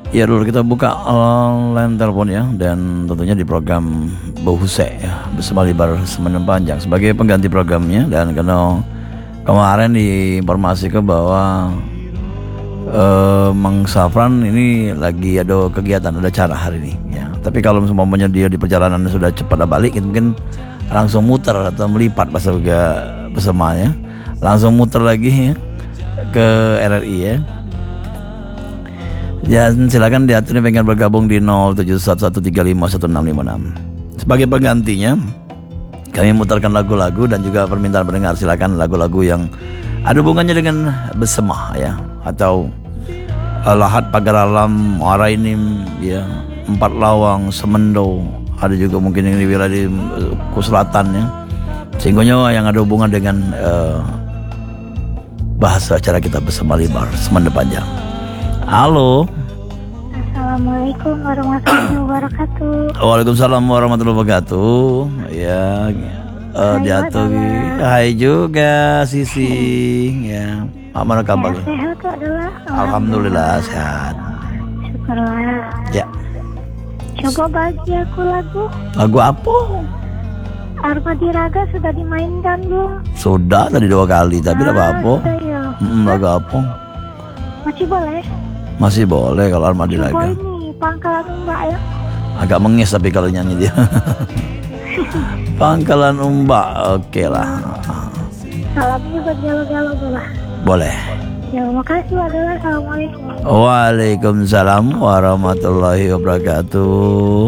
Ya dulu kita buka line telepon ya, dan tentunya di program Bohuse ya, bersama Libar Semenem Panjang sebagai pengganti programnya. Dan karena kemarin diinformasikan bahwa Mang Safran ini lagi ada kegiatan, ada acara hari ini ya. Tapi kalau semuanya dia di perjalanan sudah cepat balik, mungkin langsung muter atau melipat pas juga bersamanya, langsung muter lagi ya, ke RRI ya. Ya silakan diatur pengen bergabung di 0711351656. Sebagai penggantinya kami mutarkan lagu-lagu dan juga permintaan pendengar. Silakan lagu-lagu yang ada hubungannya dengan besemah ya, atau Lahat Pagar Alam, Warainim ya, Empat Lawang, Semendo, ada juga mungkin yang di wilayah di Selatan ya, sehingga yang ada hubungan dengan bahasa acara kita bersama Libar Semenep Panjang. Halo. Assalamualaikum warahmatullahi wabarakatuh. Waalaikumsalam warahmatullahi wabarakatuh. Ya, jatuh. Hai juga Sisi. Ya, mana kabar? Ya, sehat adalah. Alhamdulillah sehat. Syukurlah. Ya. Coba bagi aku lagu. Lagu apa? Armadi Raga sudah dimainkan belum? Sudah tadi 2 kali, tapi tidak apa-apa. Ya. Lagu apa? Masih boleh? Masih boleh kalau Armadi Coba Raga. ini Pangkalan Umbak ya. Agak menges tapi kalau nyanyi dia. Pangkalan Umbak, oke lah. Salam juga galau-galau lah. Boleh. Ya, makasih adalah. Assalamualaikum. Waalaikumsalam warahmatullahi wabarakatuh.